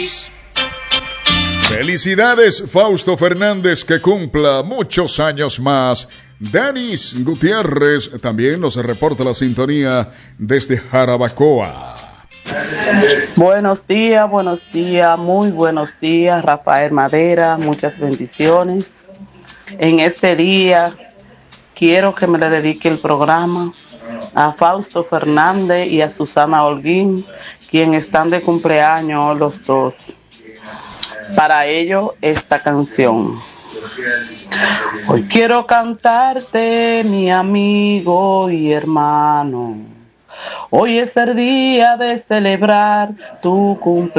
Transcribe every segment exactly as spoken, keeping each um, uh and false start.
Felicidades, Fausto Fernández, que cumpla muchos años más. Danis Gutiérrez también nos reporta la sintonía desde Jarabacoa. Buenos días, buenos días, muy buenos días, Rafael Madera, muchas bendiciones. En este día quiero que me le dedique el programa a Fausto Fernández y a Susana Holguín, quien están de cumpleaños los dos. Para ello, esta canción. Hoy quiero cantarte, mi amigo y hermano. Hoy es el día de celebrar tu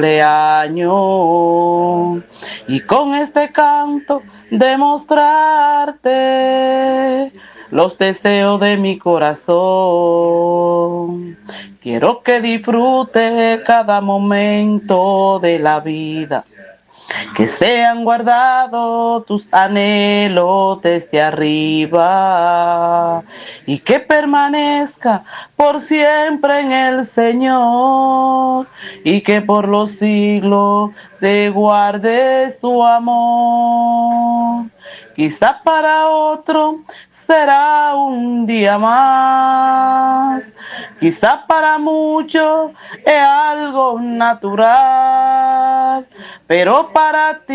cumpleaños y con este canto demostrarte los deseos de mi corazón. Quiero que disfrutes cada momento de la vida, que sean guardados tus anhelos desde arriba y que permanezca por siempre en el Señor y que por los siglos se guarde su amor. Quizá para otro será un día más, quizá para muchos es algo natural, pero para ti